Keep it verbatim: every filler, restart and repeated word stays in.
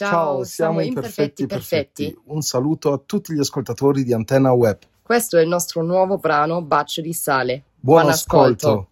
Ciao, siamo Imperfetti Perfetti. Un saluto a tutti gli ascoltatori di Antenna Web. Questo è il nostro nuovo brano Bacio di sale. Buon, Buon ascolto. ascolto.